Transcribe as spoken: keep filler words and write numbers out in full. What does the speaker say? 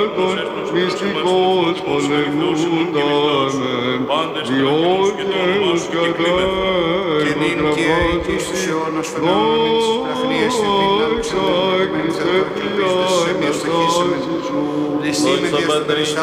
μυστικός πολεμούνταμεν, διόντες κατέρ και νυν και αιτή στους αιώνας φαινόμενοι της πραχνίας της δύναμης, δόξα Χριστέ, Κύριε, Χριστέ, σε μια στοχή σου,